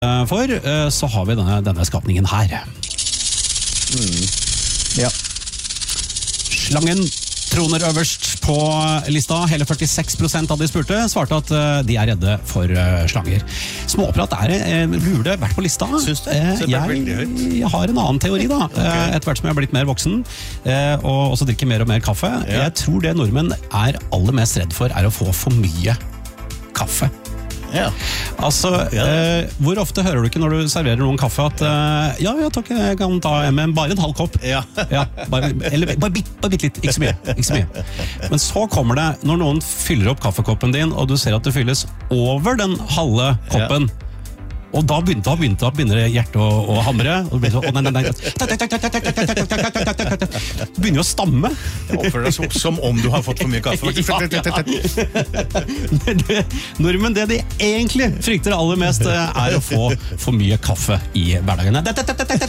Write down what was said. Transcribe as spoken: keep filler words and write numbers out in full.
for, så har vi denne, denne skapningen her. Mm. Ja. Slangen troner øverst på lista. Hele førtiseks prosent av de spurte svarte at de er redde for slanger. Småprat er eh, burde vært på lista. Syns du? Eh, jeg, jeg har en annen teori da. Okay. Etter hvert som jeg har blitt mer voksen, eh, og også drikker mer og mer kaffe. Ja. Jeg tror det nordmenn er aller mest redd for er å få for mye kaffe. Ja. Altså, ja. eh, hvor ofte hører du ikke når du serverer noen kaffe at eh, ja, ja, takk, jeg kan ta med bare en halv kopp. Ja. Ja, bare, eller bare bitte, bare bitte litt, ikke så mye, ikke så mye. Men så kommer det, når noen fyller opp kaffekoppen din, og du ser at det fylles over den halve koppen, ja. Og da begynte, da begynte, da begynner hjertet å, å hamre, og det blir så, å nei, nei, nei, du begynner jo å stamme. Jeg oppfører deg som, som om du har fått for mye kaffe. Nordmenn, det de egentlig frykter aller mest er å få for mye kaffe i hverdagen.